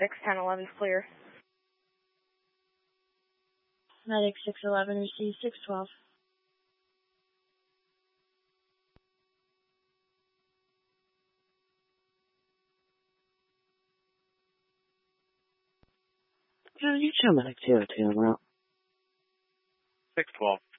1011 is clear. Medic 611, receive 612. You tell Medic 202 route. 612.